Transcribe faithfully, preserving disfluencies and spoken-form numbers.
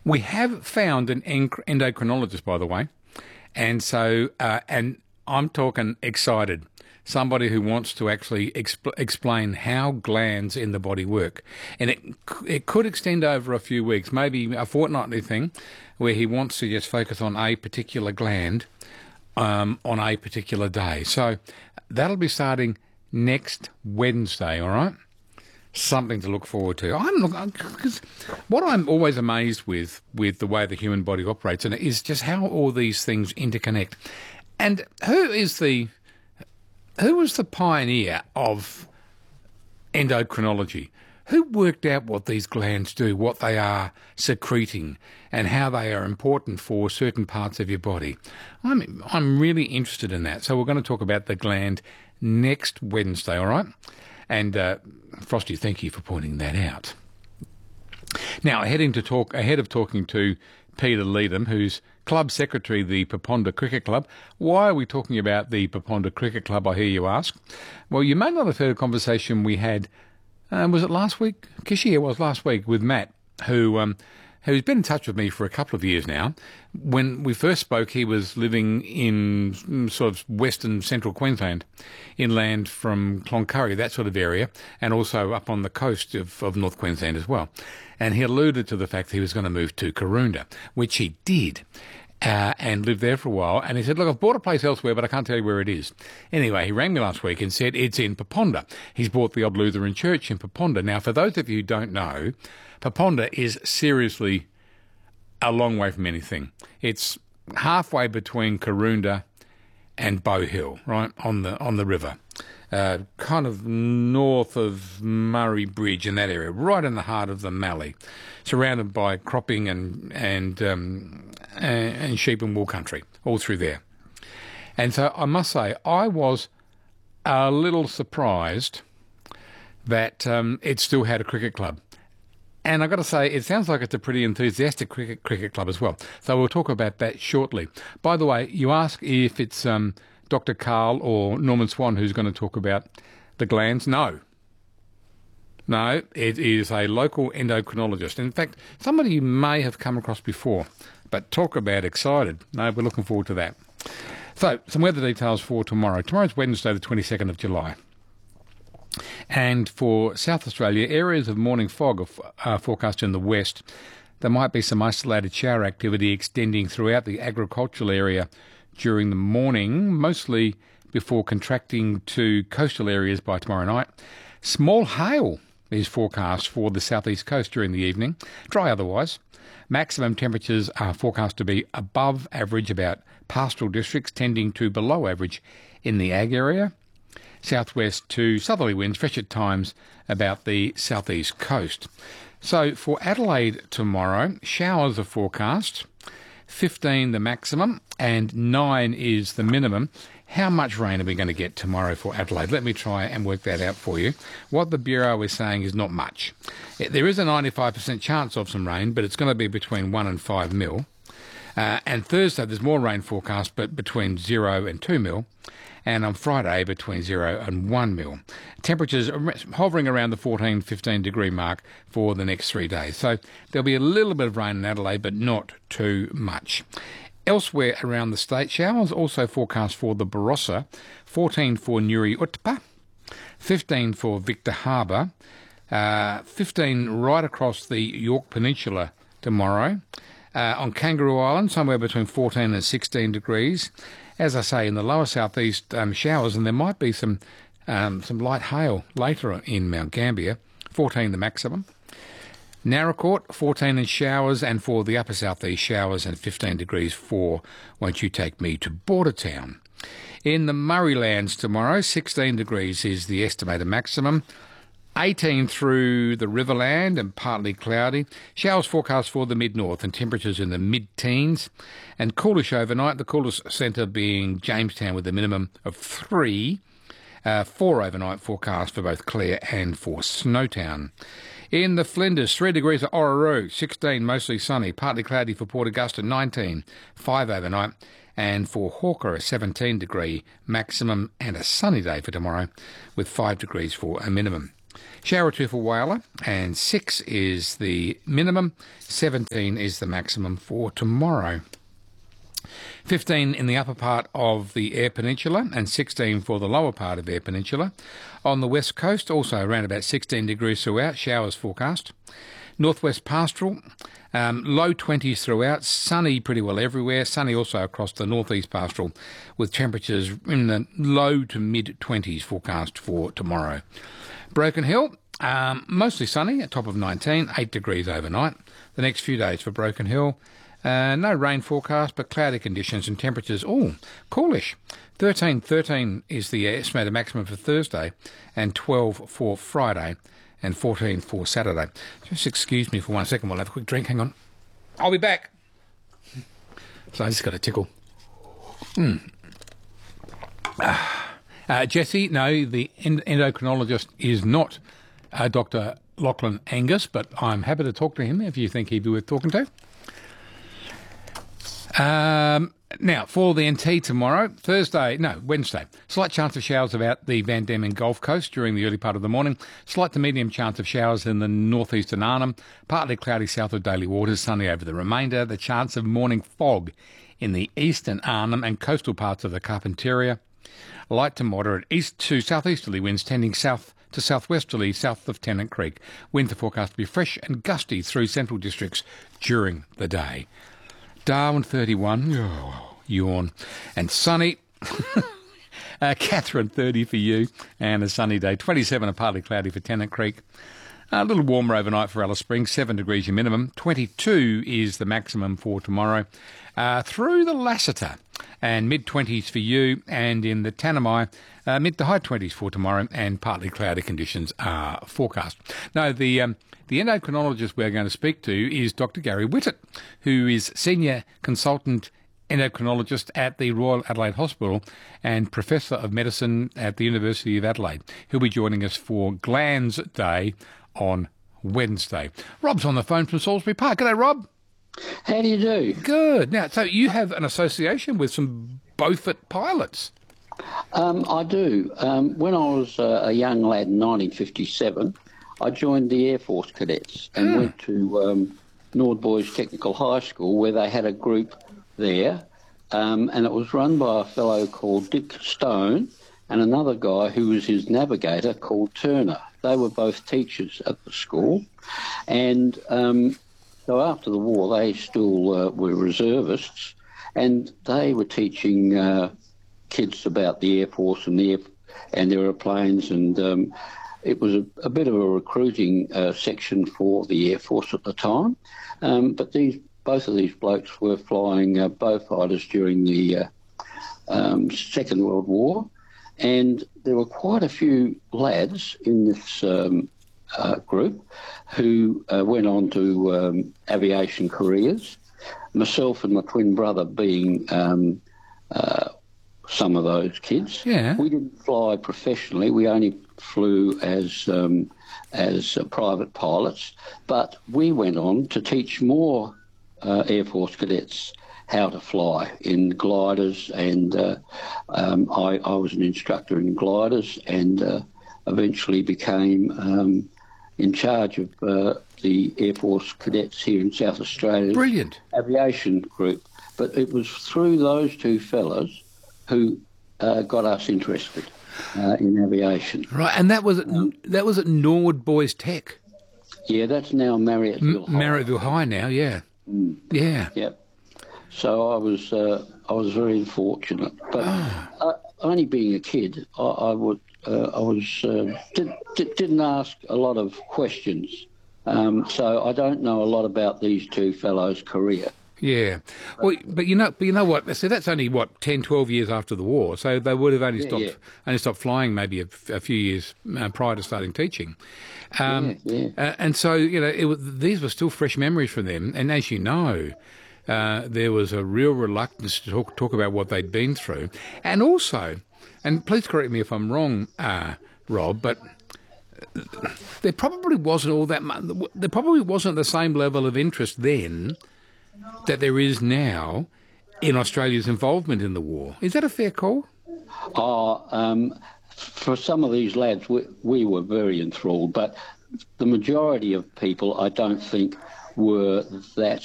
We have found an enc- endocrinologist, by the way, and so uh, and I'm talking excited. Somebody who wants to actually exp- explain how glands in the body work. And it it could extend over a few weeks, maybe a fortnightly thing, where he wants to just focus on a particular gland um, on a particular day. So that'll be starting next Wednesday, all right? Something to look forward to. I'm because what I'm always amazed with, with the way the human body operates and is just how all these things interconnect. And who is the... Who was the pioneer of endocrinology? Who worked out what these glands do, what they are secreting, and how they are important for certain parts of your body? I'm I'm really interested in that. So we're going to talk about the gland next Wednesday, all right? And uh, Frosty, thank you for pointing that out. Now, heading to talk ahead of talking to Peter Leedham, who's Club Secretary, the Paponda Cricket Club. Why are we talking about the Paponda Cricket Club, I hear you ask? Well, you may not have heard a conversation we had, uh, was it last week? Kishi, it was last week, with Matt, who um, who's been in touch with me for a couple of years now. When we first spoke, he was living in sort of western central Queensland, inland from Cloncurry, that sort of area, and also up on the coast of, of North Queensland as well. And he alluded to the fact that he was going to move to Karoonda, which he did, uh, and lived there for a while. And he said, look, I've bought a place elsewhere, but I can't tell you where it is. Anyway, he rang me last week and said it's in Paponda. He's bought the old Lutheran church in Paponda. Now, for those of you who don't know, Paponda is seriously a long way from anything. It's halfway between Karoonda and Bow Hill, right, on the on the river. Uh, kind of north of Murray Bridge in that area, right in the heart of the Mallee, surrounded by cropping and and, um, and and sheep and wool country, all through there. And so I must say, I was a little surprised that um, it still had a cricket club. And I've got to say, it sounds like it's a pretty enthusiastic cricket cricket club as well. So we'll talk about that shortly. By the way, you ask if it's um, Doctor Carl or Norman Swan who's going to talk about the glands. No. No, it is a local endocrinologist. In fact, somebody you may have come across before. But talk about excited. No, we're looking forward to that. So, some weather details for tomorrow. Tomorrow's Wednesday, the twenty-second of July. And for South Australia, areas of morning fog are forecast in the west. There might be some isolated shower activity extending throughout the agricultural area during the morning, mostly before contracting to coastal areas by tomorrow night. Small hail is forecast for the southeast coast during the evening, dry otherwise. Maximum temperatures are forecast to be above average, about pastoral districts tending to below average in the ag area. Southwest to southerly winds, fresh at times about the southeast coast. So for Adelaide tomorrow, showers are forecast, fifteen the maximum and nine is the minimum. How much rain are we going to get tomorrow for Adelaide? Let me try and work that out for you. What the Bureau is saying is not much. There is a ninety-five percent chance of some rain, but it's going to be between one and five mil. Uh, and Thursday there's more rain forecast, but between zero and two mil. And on Friday between zero and one mil. Temperatures are hovering around the fourteen, fifteen degree mark for the next three days. So there'll be a little bit of rain in Adelaide, but not too much. Elsewhere around the state, showers also forecast for the Barossa, fourteen for Nuri Utpa, fifteen for Victor Harbour, uh, fifteen right across the York Peninsula tomorrow. Uh, on Kangaroo Island, somewhere between fourteen and sixteen degrees. As I say, in the lower southeast, um, showers, and there might be some um, some light hail later in Mount Gambier, fourteen the maximum. Narracourt, fourteen in showers, and for the upper southeast, showers and fifteen degrees for Won't You Take Me to Bordertown. In the Murraylands tomorrow, sixteen degrees is the estimated maximum. eighteen through the Riverland and partly cloudy. Showers forecast for the mid-north and temperatures in the mid-teens. And coolish overnight, the coolest centre being Jamestown with a minimum of three. Uh, four overnight forecast for both Clare and for Snowtown. In the Flinders, three degrees at Orroroo, sixteen mostly sunny, partly cloudy for Port Augusta, nineteen, five overnight. And for Hawker, a seventeen degree maximum and a sunny day for tomorrow with five degrees for a minimum. Shower two for Whyalla, and six is the minimum, seventeen is the maximum for tomorrow. fifteen in the upper part of the Eyre Peninsula and sixteen for the lower part of Eyre Peninsula. On the west coast, also around about sixteen degrees throughout, showers forecast. Northwest Pastoral, um, low twenties throughout, sunny pretty well everywhere, sunny also across the northeast Pastoral, with temperatures in the low to mid twenties forecast for tomorrow. Broken Hill, um, mostly sunny, at top of nineteen, eight degrees overnight. The next few days for Broken Hill, uh, no rain forecast, but cloudy conditions and temperatures, oh, coolish. thirteen, thirteen is the estimated maximum for Thursday, and twelve for Friday, and fourteen for Saturday. Just excuse me for one second, we'll have a quick drink, hang on. I'll be back. So I just got a tickle. Mm. Uh, Jesse, no, the endocrinologist is not uh, Doctor Lachlan Angus, but I'm happy to talk to him if you think he'd be worth talking to. Um, now, for the N T tomorrow, Thursday, no, Wednesday, slight chance of showers about the Van Diemen Gulf Coast during the early part of the morning, slight to medium chance of showers in the northeastern Arnhem, partly cloudy south of Daly Waters, sunny over the remainder, the chance of morning fog in the eastern Arnhem and coastal parts of the Carpentaria. Light to moderate east to southeasterly winds tending south to southwesterly south of Tennant Creek. Winds are forecast to be fresh and gusty through central districts during the day. Darwin thirty-one, oh, yawn, and sunny. uh, Catherine thirty for you, and a sunny day. twenty-seven and partly cloudy for Tennant Creek. A little warmer overnight for Alice Springs, seven degrees your minimum. twenty-two is the maximum for tomorrow. Uh, through the Lassiter, and mid-twenties for you, and in the Tanami, uh, mid to high twenties for tomorrow, and partly cloudy conditions are forecast. Now, the um, the endocrinologist we're going to speak to is Doctor Gary Whitted, who is Senior Consultant Endocrinologist at the Royal Adelaide Hospital and Professor of Medicine at the University of Adelaide. He'll be joining us for Glands Day on Wednesday. Rob's on the phone from Salisbury Park. G'day, Rob. How do you do? Good. Now, so you have an association with some Beaufort pilots. Um, I do. Um, when I was uh, a young lad in nineteen fifty-seven, I joined the Air Force Cadets and Hmm. went to um, Nordboys Technical High School, where they had a group there, um, and it was run by a fellow called Dick Stone and another guy who was his navigator called Turner. They were both teachers at the school, and um, so after the war they still uh, were reservists, and they were teaching uh, kids about the Air Force and the air, and aeroplanes, and um, it was a, a bit of a recruiting uh, section for the Air Force at the time. Um, but these both of these blokes were flying uh, Beaufighters during the uh, um, Second World War, and there were quite a few lads in this um, uh, group who uh, went on to um, aviation careers, myself and my twin brother being um, uh, some of those kids. Yeah. We didn't fly professionally. We only flew as um, as uh, private pilots, but we went on to teach more uh, Air Force cadets how to fly in gliders, and uh, um, I, I was an instructor in gliders, and uh, eventually became um, in charge of uh, the Air Force cadets here in South Australia. Brilliant. Aviation group. But it was through those two fellas who uh, got us interested uh, in aviation. Right, and that was at, that was at Nord Boys Tech. Yeah, that's now Marriotteville M- High. Marriotteville High now, yeah. Mm. Yeah. Yep. So I was uh, I was very fortunate, but uh, only being a kid, I, I would uh, I was uh, did, did, didn't ask a lot of questions. Um, so I don't know a lot about these two fellows' career. Yeah. Well, but you know, but you know what? So that's only what ten, twelve years after the war. So they would have only Yeah, stopped yeah. only stopped flying maybe a, f- a few years uh, prior to starting teaching. Um, Yeah, yeah. Uh, and so you know, it was, these were still fresh memories for them. And as you know, uh, there was a real reluctance to talk talk about what they'd been through, and also, and please correct me if I'm wrong, uh, Rob, but there probably wasn't all that much. There probably wasn't the same level of interest then that there is now in Australia's involvement in the war. Is that a fair call? Oh, um, for some of these lads, we, we were very enthralled, but the majority of people, I don't think, were that